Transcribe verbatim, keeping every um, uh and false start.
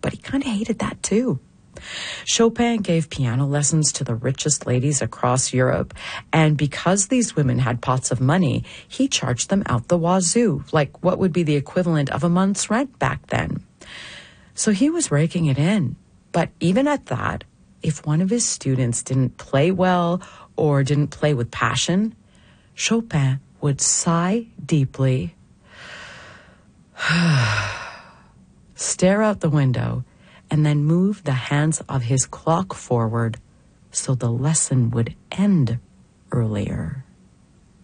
but he kind of hated that too. Chopin gave piano lessons to the richest ladies across Europe, and because these women had pots of money, he charged them out the wazoo, like what would be the equivalent of a month's rent back then. So he was raking it in. But even at that, if one of his students didn't play well or didn't play with passion, Chopin would sigh deeply, stare out the window, and then move the hands of his clock forward so the lesson would end earlier.